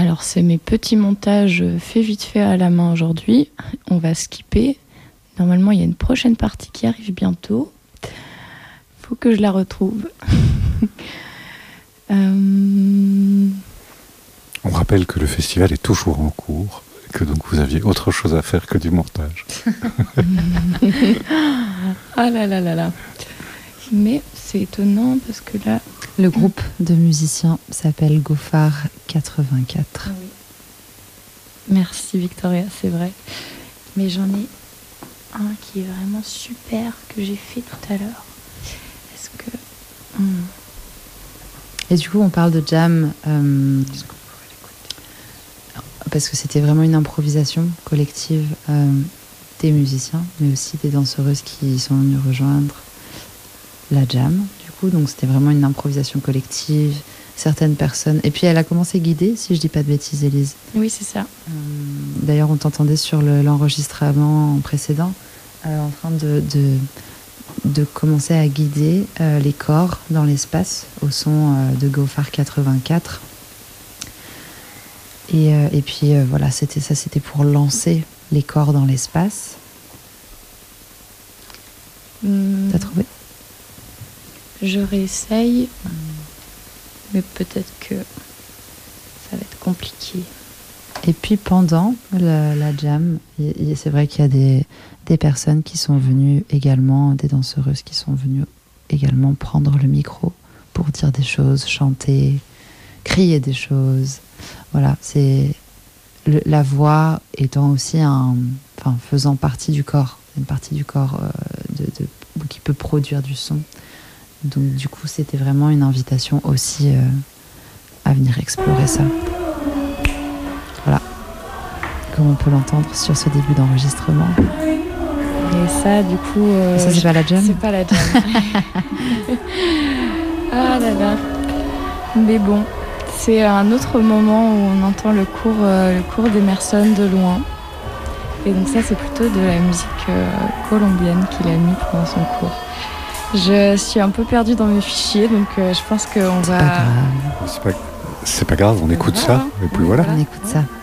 Alors, c'est mes petits montages faits vite fait à la main aujourd'hui. On va skipper. Normalement, il y a une prochaine partie qui arrive bientôt. Faut que je la retrouve. On rappelle que le festival est toujours en cours, et que donc vous aviez autre chose à faire que du montage. Ah là là là là. Mais c'est étonnant parce que là... Le groupe de musiciens s'appelle Gofar 84. Oui. Merci Victoria, c'est vrai. Mais j'en ai un qui est vraiment super que j'ai fait tout à l'heure. Est-ce que... Et du coup, on parle de jam parce que c'était vraiment une improvisation collective des musiciens, mais aussi des danseuses qui sont venues rejoindre la jam. Du coup, donc c'était vraiment une improvisation collective. Certaines personnes. Et puis elle a commencé guidée, si je dis pas de bêtises, Élise. Oui, c'est ça. D'ailleurs, on t'entendait sur l'enregistrement précédent en train de commencer à guider les corps dans l'espace au son de Gofar 84. Et puis voilà, c'était pour lancer les corps dans l'espace. T'as trouvé ? Je réessaye, mais peut-être que ça va être compliqué. Et puis pendant la jam, c'est vrai qu'il y a des personnes qui sont venues également, des danseuses qui sont venues également prendre le micro pour dire des choses, chanter, crier des choses. Voilà, c'est la voix étant aussi faisant partie du corps, une partie du corps qui peut produire du son. Donc du coup, c'était vraiment une invitation aussi à venir explorer ça. Voilà, comme on peut l'entendre sur ce début d'enregistrement. Et ça, du coup... ça, c'est pas la jam ? C'est pas la jam. Ah là là. Mais bon, c'est un autre moment où on entend le cours d'Emerson de loin. Et donc ça, c'est plutôt de la musique colombienne qu'il a mis pendant son cours. Je suis un peu perdue dans mes fichiers, donc je pense qu'on va... C'est pas grave. C'est pas grave, on écoute ça, et puis voilà. On écoute ça.